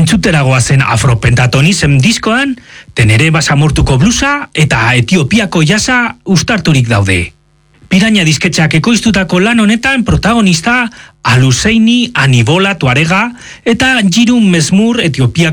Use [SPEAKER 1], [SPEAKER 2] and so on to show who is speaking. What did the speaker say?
[SPEAKER 1] Entzuteragoa zen Afropentatonism diskoan, Tenere basamortuko blusa eta Etiopiako jasa uztarturik daude. Piraña disketxak ekoiztutako lan honetan protagonista Al-Husseini, Anibola Tuarega eta Jirun Mesmur Etiopiako